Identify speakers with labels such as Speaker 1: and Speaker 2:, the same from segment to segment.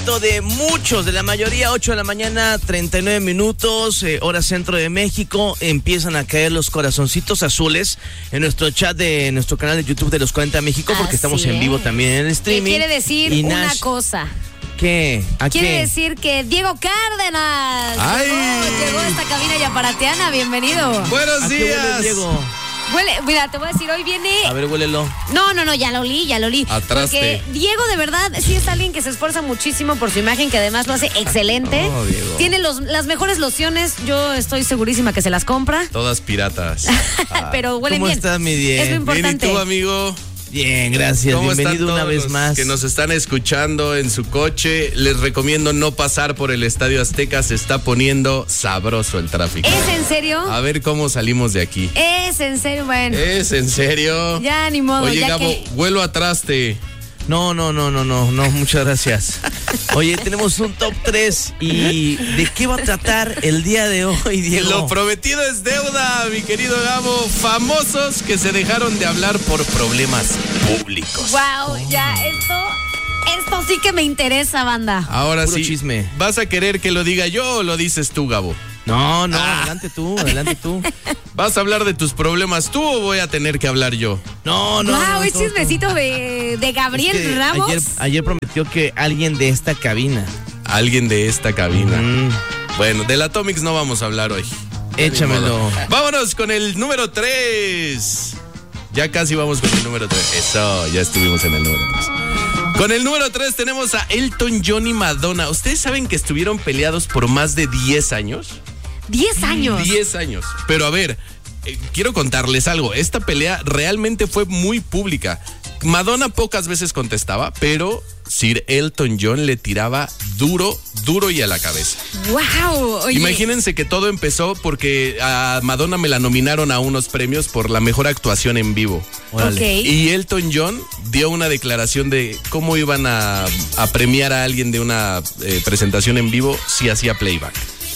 Speaker 1: De muchos, de la mayoría, 8 de la mañana, 39 minutos, hora centro de México, empiezan a caer los corazoncitos azules en nuestro chat de nuestro canal de YouTube de Los 40 México, porque estamos en vivo también en el streaming.
Speaker 2: ¿Qué quiere decir una cosa?
Speaker 1: ¿Qué?
Speaker 2: Quiere decir que Diego Cárdenas llegó a esta cabina yaparateana, bienvenido.
Speaker 3: Buenos días.
Speaker 1: ¿A qué huele, Diego?
Speaker 2: Huele, mira, te voy a decir, hoy viene...
Speaker 1: A ver, huélelo.
Speaker 2: No, ya lo olí.
Speaker 3: Atraste.
Speaker 2: Porque Diego, de verdad, sí es alguien que se esfuerza muchísimo por su imagen, que además lo hace excelente.
Speaker 1: Oh, Diego.
Speaker 2: Tiene las mejores lociones, yo estoy segurísima que se las compra.
Speaker 3: Todas piratas.
Speaker 2: Pero huelen
Speaker 1: ¿Cómo
Speaker 2: bien.
Speaker 1: estás, mi Diego?
Speaker 2: Es lo importante.
Speaker 3: Bien, ¿y tú, amigo?
Speaker 1: Bien, gracias.
Speaker 3: ¿Cómo
Speaker 1: Bienvenido
Speaker 3: están
Speaker 1: una
Speaker 3: todos
Speaker 1: vez
Speaker 3: los
Speaker 1: más.
Speaker 3: que nos están escuchando en su coche? Les recomiendo no pasar por el Estadio Azteca, se está poniendo sabroso el tráfico.
Speaker 2: ¿Es en serio?
Speaker 3: A ver cómo salimos de aquí.
Speaker 2: Es en serio, bueno.
Speaker 3: ¿Es en serio?
Speaker 2: Ya, ni modo.
Speaker 3: Oye,
Speaker 2: ya
Speaker 3: Gabo,
Speaker 2: que...
Speaker 3: vuelo a traste.
Speaker 1: No, muchas gracias. Oye, tenemos un top 3 y ¿de qué va a tratar el día de hoy, Diego?
Speaker 3: Lo prometido es deuda, mi querido Gabo. Famosos que se dejaron de hablar por problemas públicos.
Speaker 2: Wow, ya, esto sí que me interesa, banda.
Speaker 3: Ahora
Speaker 1: Puro
Speaker 3: sí,
Speaker 1: chisme.
Speaker 3: ¿vas a querer que lo diga yo o lo dices tú, Gabo?
Speaker 1: No, adelante tú.
Speaker 3: ¿Vas a hablar de tus problemas tú o voy a tener que hablar yo?
Speaker 1: No.
Speaker 2: Wow, es chismecito de Gabriel
Speaker 1: Es que
Speaker 2: Ramos.
Speaker 1: Ayer prometió que alguien de esta cabina.
Speaker 3: Alguien de esta cabina. Bueno, del Atomics no vamos a hablar hoy.
Speaker 1: Échamelo.
Speaker 3: Vámonos con el número 3. Ya casi vamos con el número 3. Eso, ya estuvimos en el número 3. Con el número 3 tenemos a Elton John y Madonna. ¿Ustedes saben que estuvieron peleados por más de 10 años?
Speaker 2: 10 años.
Speaker 3: 10 años. Pero a ver, quiero contarles algo. Esta pelea realmente fue muy pública. Madonna pocas veces contestaba, pero Sir Elton John le tiraba duro y a la cabeza.
Speaker 2: Wow. Oye.
Speaker 3: Imagínense que todo empezó porque a Madonna me la nominaron a unos premios por la mejor actuación en vivo.
Speaker 2: Okay.
Speaker 3: Y Elton John dio una declaración de cómo iban a premiar a alguien de una presentación en vivo si hacía playback.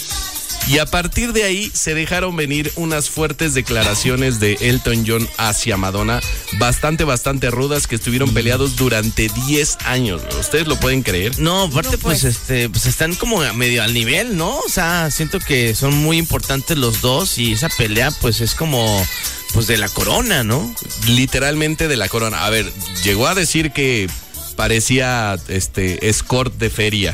Speaker 3: Y a partir de ahí se dejaron venir unas fuertes declaraciones de Elton John hacia Madonna, bastante rudas, que estuvieron peleados durante 10 años. ¿Ustedes lo pueden creer?
Speaker 1: No, aparte pues están como medio al nivel, ¿no? O sea, siento que son muy importantes los dos y esa pelea pues es como pues de la corona, ¿no?
Speaker 3: Literalmente de la corona. A ver, llegó a decir que parecía escort de feria.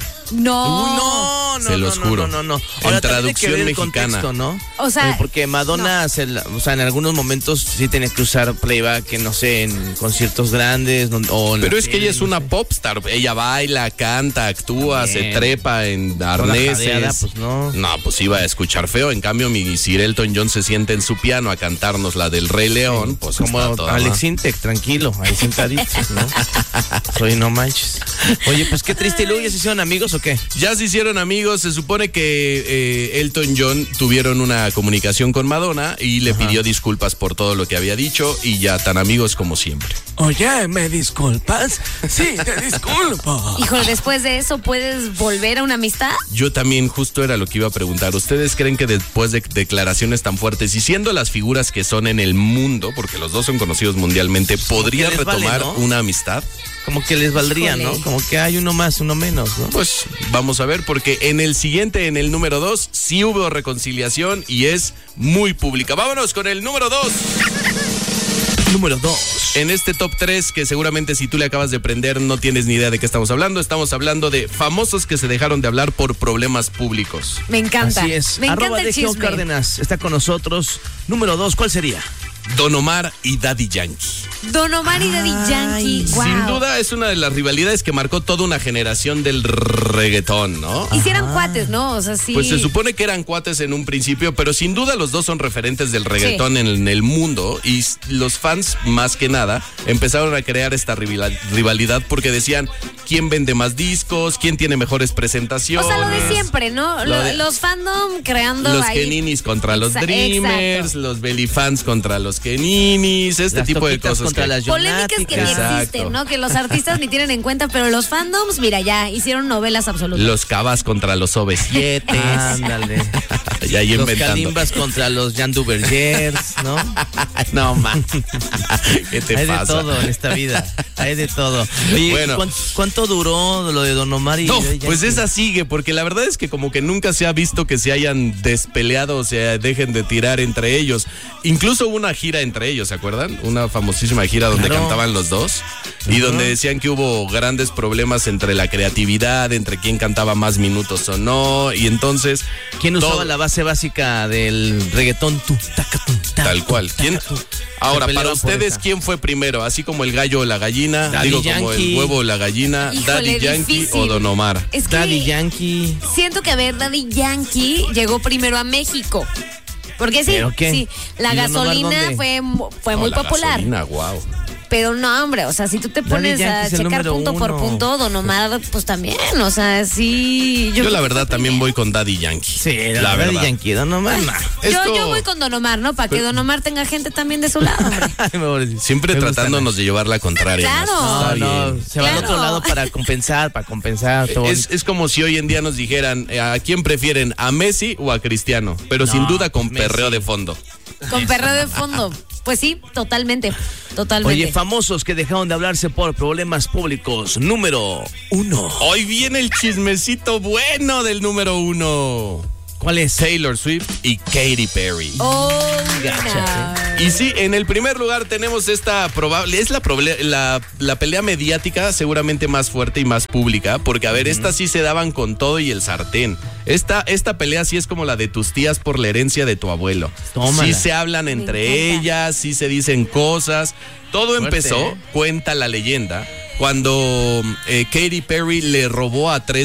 Speaker 2: No.
Speaker 3: Se los juro.
Speaker 1: No.
Speaker 3: En
Speaker 1: Ahora,
Speaker 3: traducción
Speaker 1: el
Speaker 3: mexicana.
Speaker 1: contexto, ¿no?
Speaker 2: O sea,
Speaker 1: porque Madonna, en algunos momentos sí tenía que usar playback, no sé, en conciertos grandes.
Speaker 3: Pero es que ella es una popstar. Ella baila, canta, actúa, se trepa en arneses.
Speaker 1: Pues no.
Speaker 3: No, pues iba a escuchar feo. En cambio, mi Sir Elton John se siente en su piano a cantarnos la del Rey León. Pues
Speaker 1: como Alex Intec, tranquilo, ahí sentaditos, ¿no? Soy no manches. Oye, pues qué triste. ¿Y luego ya se hicieron amigos o qué?
Speaker 3: Ya se hicieron amigos. Se supone que Elton John tuvieron una comunicación con Madonna y le pidió disculpas por todo lo que había dicho y ya tan amigos como siempre.
Speaker 1: Oye, ¿me disculpas? Sí, te disculpo.
Speaker 2: Híjole, después de eso, ¿puedes volver a una amistad?
Speaker 3: Yo también justo era lo que iba a preguntar. ¿Ustedes creen que después de declaraciones tan fuertes y siendo las figuras que son en el mundo, porque los dos son conocidos mundialmente, podría retomar una amistad?
Speaker 1: Como que les valdría, ¿no? Como que hay uno más, uno menos, ¿no?
Speaker 3: Pues vamos a ver, porque en el número 2, sí hubo reconciliación y es muy pública. Vámonos con el número 2.
Speaker 1: Número 2.
Speaker 3: En este top 3, que seguramente si tú le acabas de prender no tienes ni idea de qué estamos hablando. Estamos hablando de famosos que se dejaron de hablar por problemas públicos.
Speaker 2: Me encanta.
Speaker 1: Así es.
Speaker 2: Me encanta el
Speaker 1: Diego
Speaker 2: chisme.
Speaker 1: Cárdenas está con nosotros. Número 2, ¿cuál sería?
Speaker 3: Don Omar y Daddy Yankee.
Speaker 2: Don Omar y Daddy Yankee. Wow.
Speaker 3: Sin duda es una de las rivalidades que marcó toda una generación del reggaetón, ¿no?
Speaker 2: Y si eran cuates, ¿no? O sea, sí.
Speaker 3: Pues se supone que eran cuates en un principio, pero sin duda los dos son referentes del reggaetón en el mundo y los fans, más que nada, empezaron a crear esta rivalidad porque decían quién vende más discos, quién tiene mejores presentaciones.
Speaker 2: O sea, lo de siempre, ¿no? Los fandom creando
Speaker 3: los
Speaker 2: ahí.
Speaker 3: Keninis contra los Dreamers, los Belly fans contra los Keninis,
Speaker 1: Las
Speaker 3: tipo de
Speaker 1: toquitas
Speaker 3: cosas.
Speaker 1: contra las
Speaker 2: Polémicas que ni existen, ¿no? Que los artistas ni tienen en cuenta, pero los fandoms, mira, ya hicieron novelas absolutas.
Speaker 3: Los Cabas contra los OV7.
Speaker 1: Ándale.
Speaker 3: Y ahí
Speaker 1: Los
Speaker 3: inventando.
Speaker 1: Calimbas contra los Jan Duvergers, ¿no?
Speaker 3: No, man. ¿Qué te
Speaker 1: Hay
Speaker 3: pasa?
Speaker 1: de todo en esta vida. Hay de todo. Oye,
Speaker 3: Bueno.
Speaker 1: ¿cuánto duró lo de Don Omar y
Speaker 3: No,
Speaker 1: Daddy
Speaker 3: pues
Speaker 1: Yankee?
Speaker 3: esa sigue, porque la verdad es que como que nunca se ha visto que se hayan despeleado o se dejen de tirar entre ellos. Incluso hubo una gira entre ellos, ¿se acuerdan? Una famosísima gira donde
Speaker 1: Claro.
Speaker 3: cantaban los dos y donde decían que hubo grandes problemas entre la creatividad, entre quién cantaba más minutos o no, y entonces...
Speaker 1: ¿Quién usaba
Speaker 3: todo-
Speaker 1: la base básica del reggaetón? Tú, taca, tú, taca,
Speaker 3: Tal
Speaker 1: tú,
Speaker 3: cual.
Speaker 1: taca,
Speaker 3: ¿Quién?
Speaker 1: tú.
Speaker 3: Ahora,
Speaker 1: Se
Speaker 3: para
Speaker 1: peleaban por
Speaker 3: ustedes,
Speaker 1: esa.
Speaker 3: ¿quién fue primero? Así como el gallo o la gallina,
Speaker 1: Daddy
Speaker 3: como el
Speaker 1: Yankee.
Speaker 3: huevo o la gallina,
Speaker 2: Híjole,
Speaker 3: Daddy Yankee
Speaker 2: difícil.
Speaker 3: o Don Omar.
Speaker 2: Es que
Speaker 1: Daddy Yankee.
Speaker 2: siento que, a ver, Daddy Yankee llegó primero a México. Porque sí,
Speaker 1: ¿Pero qué?
Speaker 2: sí, la
Speaker 1: ¿Y Don Omar
Speaker 2: gasolina
Speaker 1: dónde?
Speaker 2: fue muy
Speaker 3: Oh, la
Speaker 2: popular.
Speaker 3: gasolina, wow.
Speaker 2: Pero no, hombre, o sea, si tú te pones
Speaker 1: Yankee
Speaker 2: a
Speaker 1: es el
Speaker 2: checar
Speaker 1: número
Speaker 2: punto por
Speaker 1: uno.
Speaker 2: punto, Don Omar, pues también, o sea, sí.
Speaker 3: Yo
Speaker 2: creo
Speaker 3: la
Speaker 2: que
Speaker 3: verdad
Speaker 2: fue
Speaker 3: también
Speaker 2: primero.
Speaker 3: voy con Daddy Yankee.
Speaker 1: Sí,
Speaker 3: la
Speaker 1: Daddy
Speaker 3: verdad.
Speaker 1: Yankee, Don Omar, no.
Speaker 3: Esto-
Speaker 2: Yo voy con Don Omar, ¿no? Para que Don Omar tenga gente también de su lado, hombre.
Speaker 1: Ay, me voy a decir.
Speaker 3: Siempre
Speaker 1: Me gustan
Speaker 3: tratándonos de llevar la contraria.
Speaker 2: Claro.
Speaker 3: Está
Speaker 1: No,
Speaker 3: bien.
Speaker 1: se va al
Speaker 2: Claro.
Speaker 1: otro lado para compensar. Todo.
Speaker 3: Es como si hoy en día nos dijeran, ¿a quién prefieren? ¿A Messi o a Cristiano? Pero sin duda con
Speaker 1: Messi.
Speaker 3: perreo de fondo.
Speaker 2: Con perreo de fondo. Pues sí, totalmente. Totalmente.
Speaker 1: Oye, famosos que dejaron de hablarse por problemas públicos. Número 1.
Speaker 3: Hoy viene el chismecito bueno del número 1.
Speaker 1: ¿Cuál es?
Speaker 3: Taylor Swift y Katy Perry.
Speaker 2: Oh,
Speaker 1: Gacha,
Speaker 2: no.
Speaker 3: Y sí, en el primer lugar tenemos esta probable, es la pelea mediática seguramente más fuerte y más pública, porque a ver, estas sí se daban con todo y el sartén. Esta pelea sí es como la de tus tías por la herencia de tu abuelo.
Speaker 1: Tómala.
Speaker 3: Sí se hablan entre
Speaker 2: encanta.
Speaker 3: ellas, sí se dicen cosas. Todo
Speaker 1: Fuerte,
Speaker 3: empezó,
Speaker 1: ¿eh?
Speaker 3: cuenta la leyenda, cuando Katy Perry le robó a 3